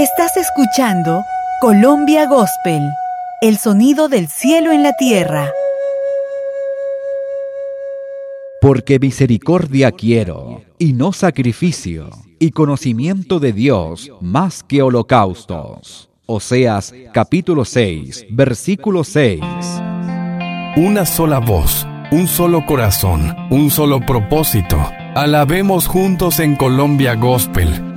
Estás escuchando Colombia Gospel, el sonido del cielo en la tierra. Porque misericordia quiero, y no sacrificio, y conocimiento de Dios más que holocaustos. Oseas, capítulo 6, versículo 6. Una sola voz, un solo corazón, un solo propósito. Alabemos juntos en Colombia Gospel.